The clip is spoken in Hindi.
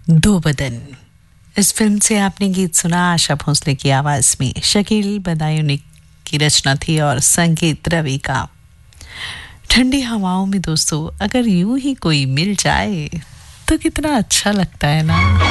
दो बदन। इस फिल्म से आपने गीत सुना आशा भोसले की आवाज में। शकील बदायूं की रचना थी और संगीत रवि का। ठंडी हवाओं में दोस्तों अगर यूं ही कोई मिल जाए तो कितना अच्छा लगता है ना।